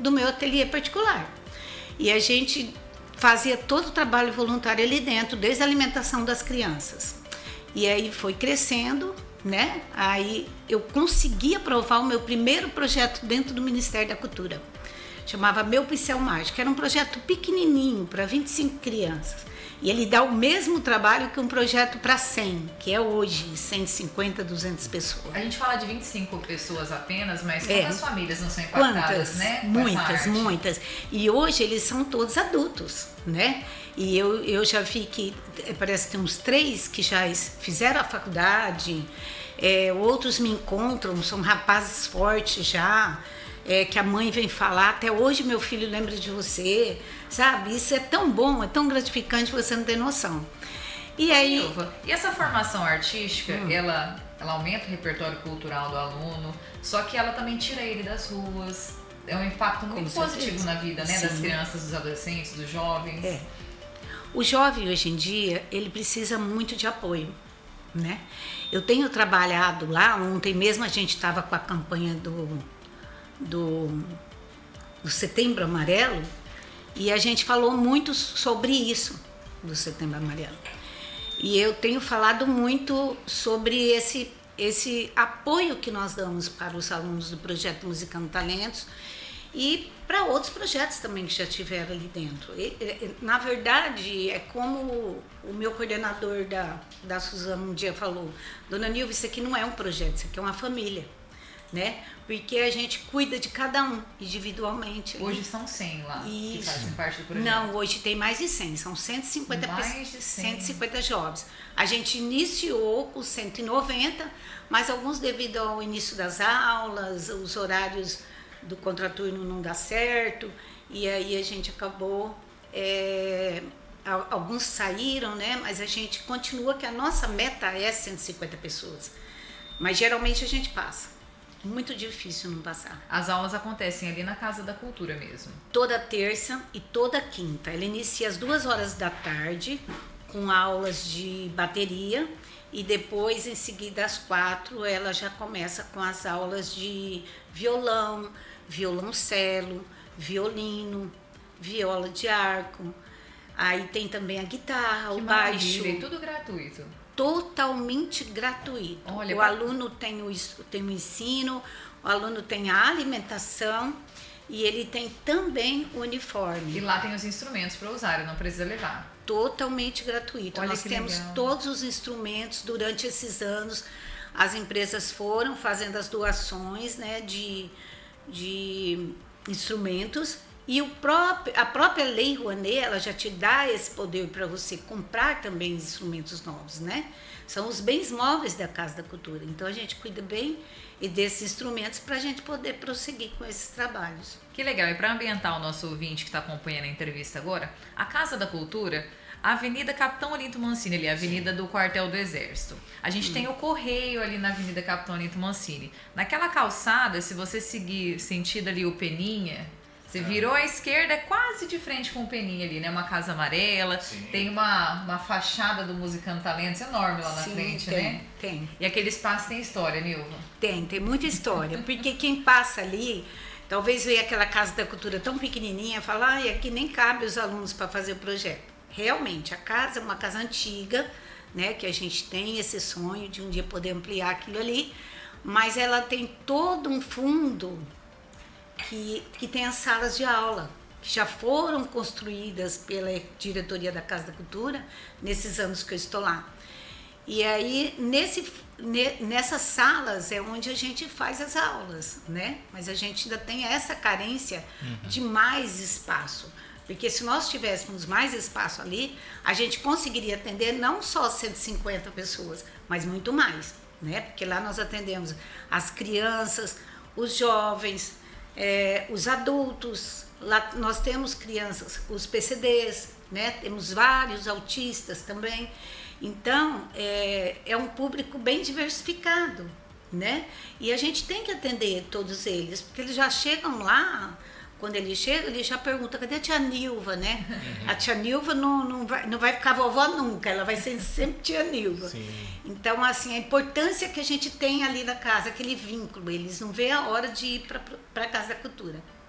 do meu ateliê particular. E a gente fazia todo o trabalho voluntário ali dentro, desde a alimentação das crianças. E aí foi crescendo, né? Aí eu consegui aprovar o meu primeiro projeto dentro do Ministério da Cultura. Chamava Meu Pincel Mágico. Era um projeto pequenininho, para 25 crianças. E ele dá o mesmo trabalho que um projeto para 100, que é hoje 150, 200 pessoas. A gente fala de 25 pessoas apenas, mas quantas famílias não são impactadas, né? Muitas. E hoje eles são todos adultos, né? E eu já vi que parece que tem uns 3 que já fizeram a faculdade, outros me encontram, são rapazes fortes já, que a mãe vem falar, até hoje meu filho lembra de você, sabe? Isso é tão bom, é tão gratificante, você não tem noção. E aí... Nilva, e essa formação artística, ela aumenta o repertório cultural do aluno, só que ela também tira ele das ruas, é um impacto muito positivo na vida, né? Das crianças, dos adolescentes, dos jovens. O jovem hoje em dia, ele precisa muito de apoio, né? Eu tenho trabalhado lá, ontem mesmo a gente estava com a campanha do Setembro Amarelo, e a gente falou muito sobre isso, do Setembro Amarelo. E eu tenho falado muito sobre esse apoio que nós damos para os alunos do projeto Musicando Talentos e para outros projetos também que já tiveram ali dentro. Na verdade, é como o meu coordenador da Suzana um dia falou: Dona Nilva, isso aqui não é um projeto, isso aqui é uma família, né? Porque a gente cuida de cada um individualmente. Hoje são 100 lá que fazem parte do projeto. Não, hoje tem mais de 100, são 150 pessoas, 150 jovens. A gente iniciou com 190, mas alguns devido ao início das aulas, os horários do contraturno não dá certo, e aí a gente acabou, alguns saíram, né? Mas a gente continua que a nossa meta é 150 pessoas, mas geralmente a gente passa. Muito difícil não passar. As aulas acontecem ali na Casa da Cultura mesmo? Toda terça e toda quinta. Ela inicia às 2h da tarde, com aulas de bateria, e depois, em seguida, às 4h, ela já começa com as aulas de violão, violoncelo, violino, viola de arco. Aí tem também a guitarra, o baixo. E tudo gratuito? Totalmente gratuito. Olha, o aluno tem o ensino, o aluno tem a alimentação e ele tem também o uniforme. E lá tem os instrumentos para usar, ele não precisa levar. Totalmente gratuito. Olha, nós temos legal. Todos os instrumentos. Durante esses anos, as empresas foram fazendo as doações, né, de instrumentos. E a própria Lei Rouanet, ela já te dá esse poder para você comprar também instrumentos novos, né? São os bens móveis da Casa da Cultura. Então a gente cuida bem desses instrumentos para a gente poder prosseguir com esses trabalhos. Que legal. E para ambientar o nosso ouvinte que está acompanhando a entrevista agora, a Casa da Cultura, a Avenida Capitão Olinto Mancini, ali, a Avenida do Quartel do Exército. A gente tem o Correio ali na Avenida Capitão Olinto Mancini. Naquela calçada, se você seguir sentido ali o Peninha, você virou à esquerda, quase de frente com o Peninha ali, né? Uma casa amarela, tem uma fachada do Musicando Talentos enorme lá na frente, né? Tem. E aquele espaço tem história, Nilva? Tem muita história, porque quem passa ali, talvez veja aquela Casa da Cultura tão pequenininha e fala, aqui nem cabe os alunos para fazer o projeto. Realmente, a casa é uma casa antiga, né? Que a gente tem esse sonho de um dia poder ampliar aquilo ali, mas ela tem todo um fundo que tem as salas de aula, que já foram construídas pela diretoria da Casa da Cultura nesses anos que eu estou lá. E aí, nessas salas é onde a gente faz as aulas, né? Mas a gente ainda tem essa carência de mais espaço. Porque se nós tivéssemos mais espaço ali, a gente conseguiria atender não só 150 pessoas, mas muito mais, né? Porque lá nós atendemos as crianças, os jovens, os adultos. Lá nós temos crianças, os PCDs, né? Temos vários autistas também. Então, é um público bem diversificado, né? E a gente tem que atender todos eles, porque eles já chegam lá, quando ele chega, ele já pergunta, cadê a tia Nilva, né? A tia Nilva não vai ficar vovó nunca, ela vai ser sempre tia Nilva. Sim. Então, assim, a importância que a gente tem ali na casa, aquele vínculo, eles não veem a hora de ir para a Casa da Cultura.